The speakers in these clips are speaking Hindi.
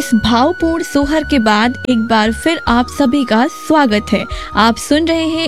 इस भावपूर्ण सोहर के बाद एक बार फिर आप सभी का स्वागत है। आप सुन रहे हैं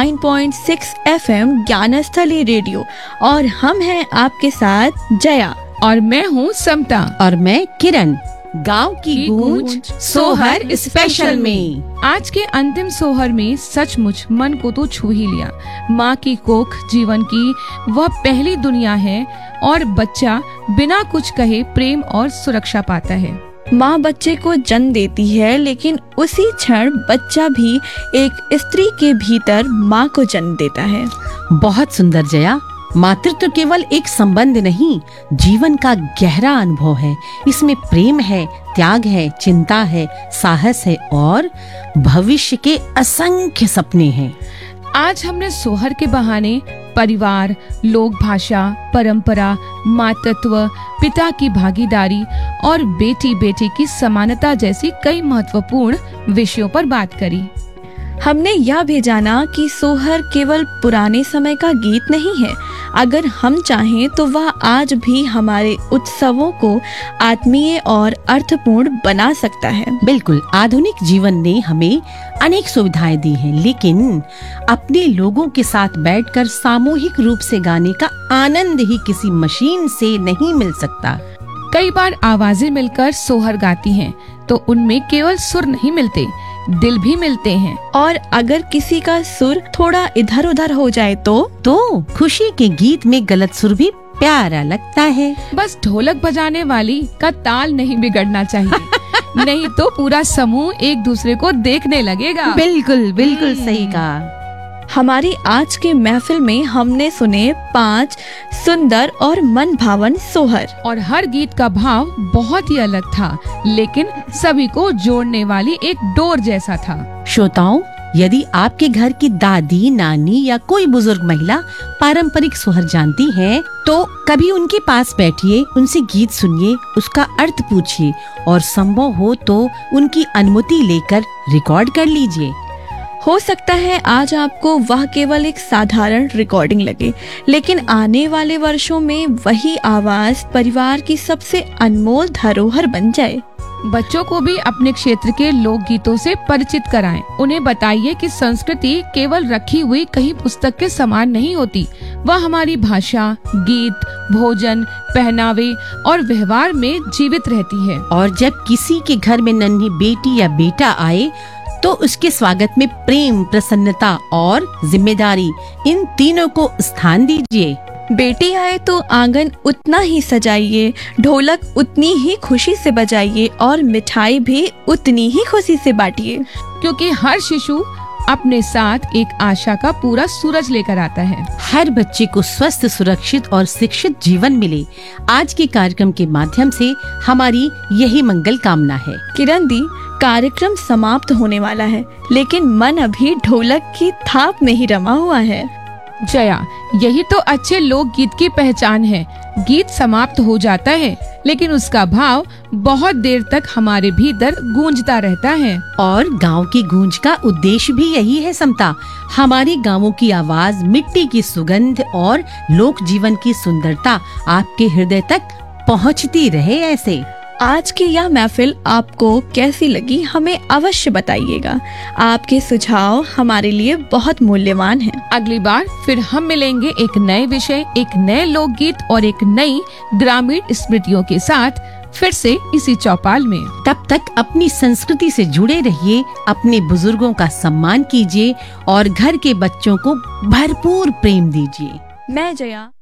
89.6 FM ज्ञानस्थली रेडियो और हम हैं आपके साथ जया और मैं हूँ समता और मैं किरण। गांव की गूंज सोहर स्पेशल में आज के अंतिम सोहर में सचमुच मन को तो छू ही लिया। माँ की कोख जीवन की वह पहली दुनिया है और बच्चा बिना कुछ कहे प्रेम और सुरक्षा पाता है। माँ बच्चे को जन्म देती है, लेकिन उसी क्षण बच्चा भी एक स्त्री के भीतर माँ को जन्म देता है। बहुत सुंदर जया। मातृत्व केवल एक संबंध नहीं, जीवन का गहरा अनुभव है। इसमें प्रेम है, त्याग है, चिंता है, साहस है और भविष्य के असंख्य सपने हैं। आज हमने सोहर के बहाने परिवार, लोक भाषा, परंपरा, मातृत्व, पिता की भागीदारी और बेटी बेटी की समानता जैसी कई महत्वपूर्ण विषयों पर बात करी। हमने यह भी जाना कि सोहर केवल पुराने समय का गीत नहीं है। अगर हम चाहें तो वह आज भी हमारे उत्सवों को आत्मीय और अर्थपूर्ण बना सकता है। बिल्कुल, आधुनिक जीवन ने हमें अनेक सुविधाएं दी हैं, लेकिन अपने लोगों के साथ बैठकर सामूहिक रूप से गाने का आनंद ही किसी मशीन से नहीं मिल सकता। कई बार आवाजें मिलकर सोहर गाती हैं, तो उनमें केवल सुर नहीं मिलते, दिल भी मिलते हैं। और अगर किसी का सुर थोड़ा इधर उधर हो जाए तो खुशी के गीत में गलत सुर भी प्यारा लगता है। बस ढोलक बजाने वाली का ताल नहीं बिगड़ना चाहिए नहीं तो पूरा समूह एक दूसरे को देखने लगेगा। बिल्कुल बिल्कुल सही कहा। हमारी आज के महफिल में हमने सुने 5 सुंदर और मन भावन सोहर, और हर गीत का भाव बहुत ही अलग था, लेकिन सभी को जोड़ने वाली एक डोर जैसा था। श्रोताओं, यदि आपके घर की दादी, नानी या कोई बुजुर्ग महिला पारंपरिक सोहर जानती है, तो कभी उनके पास बैठिए, उनसे गीत सुनिए, उसका अर्थ पूछिए और संभव हो तो उनकी अनुमति लेकर रिकॉर्ड कर लीजिए। हो सकता है आज आपको वह केवल एक साधारण रिकॉर्डिंग लगे, लेकिन आने वाले वर्षों में वही आवाज परिवार की सबसे अनमोल धरोहर बन जाए। बच्चों को भी अपने क्षेत्र के लोक गीतों से परिचित कराएं। उन्हें बताइए कि संस्कृति केवल रखी हुई कहीं पुस्तक के समान नहीं होती, वह हमारी भाषा, गीत, भोजन, पहनावे और व्यवहार में जीवित रहती है। और जब किसी के घर में नन्ही बेटी या बेटा आए तो उसके स्वागत में प्रेम, प्रसन्नता और जिम्मेदारी, इन तीनों को स्थान दीजिए। बेटी आए तो आंगन उतना ही सजाइए, ढोलक उतनी ही खुशी से बजाइए और मिठाई भी उतनी ही खुशी से बांटिए, क्योंकि हर शिशु अपने साथ एक आशा का पूरा सूरज लेकर आता है। हर बच्चे को स्वस्थ, सुरक्षित और शिक्षित जीवन मिले, आज के कार्यक्रम के माध्यम से हमारी यही मंगल कामना है। किरण दी, कार्यक्रम समाप्त होने वाला है, लेकिन मन अभी ढोलक की थाप में ही रमा हुआ है। जया, यही तो अच्छे लोक गीत की पहचान है। गीत समाप्त हो जाता है, लेकिन उसका भाव बहुत देर तक हमारे भीतर गूंजता रहता है। और गांव की गूंज का उद्देश्य भी यही है समता। हमारे गांवों की आवाज, मिट्टी की सुगंध और लोक जीवन की सुंदरता आपके हृदय तक पहुंचती रहे। ऐसे आज की यह महफिल आपको कैसी लगी, हमें अवश्य बताइएगा। आपके सुझाव हमारे लिए बहुत मूल्यवान हैं। अगली बार फिर हम मिलेंगे एक नए विषय, एक नए लोकगीत और एक नई ग्रामीण स्मृतियों के साथ, फिर से इसी चौपाल में। तब तक अपनी संस्कृति से जुड़े रहिए, अपने बुजुर्गों का सम्मान कीजिए और घर के बच्चों को भरपूर प्रेम दीजिए। मैं जया।